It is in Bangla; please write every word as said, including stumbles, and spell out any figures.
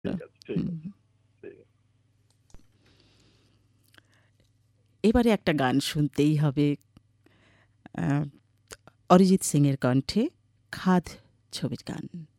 ঠিক আছে, ঠিক হুম। আছে, ঠিক আছে। এবারে একটা গান শুনতেই হবে। আ অরিজিৎ সিং এর কণ্ঠে 'খাদ' ছবির গান।